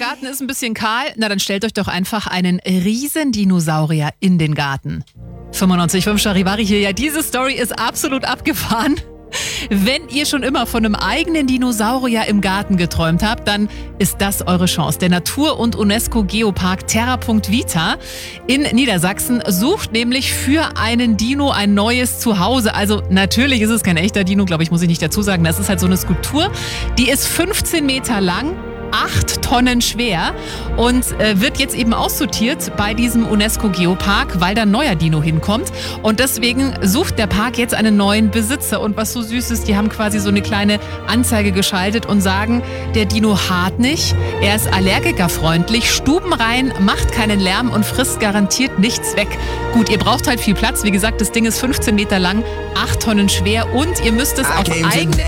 Garten ist ein bisschen kahl. Na, dann stellt euch doch einfach einen Riesendinosaurier in den Garten. 95.5 Charivari hier. Ja, diese Story ist absolut abgefahren. Wenn ihr schon immer von einem eigenen Dinosaurier im Garten geträumt habt, dann ist das eure Chance. Der Natur- und UNESCO-Geopark Terra.Vita in Niedersachsen sucht nämlich für einen Dino ein neues Zuhause. Also natürlich ist es kein echter Dino, glaube ich, muss ich nicht dazu sagen. Das ist halt so eine Skulptur. Die ist 15 Meter lang. 8 Tonnen schwer und wird jetzt eben aussortiert bei diesem UNESCO-Geopark, weil da ein neuer Dino hinkommt. Und deswegen sucht der Park jetzt einen neuen Besitzer. Und was so süß ist, die haben quasi so eine kleine Anzeige geschaltet und sagen, der Dino haart nicht, er ist allergikerfreundlich, stubenrein, macht keinen Lärm und frisst garantiert nichts weg. Gut, ihr braucht halt viel Platz. Wie gesagt, das Ding ist 15 Meter lang, 8 Tonnen schwer und ihr müsst es auf eigene